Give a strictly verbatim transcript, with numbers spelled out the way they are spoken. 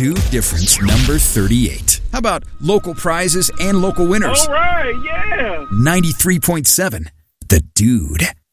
Dude Difference number thirty-eight. How about local prizes and local winners? All right, yeah. ninety-three point seven, The Dude.